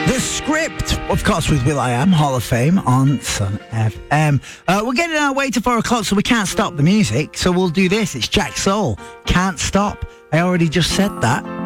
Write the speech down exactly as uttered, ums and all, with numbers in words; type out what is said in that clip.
The Script, of course, with will.i.am, Hall of Fame on Sun F M. Uh, we're getting our way to four o'clock, so we can't stop the music. So we'll do this. It's Jack Soul. Can't Stop. I already just said that.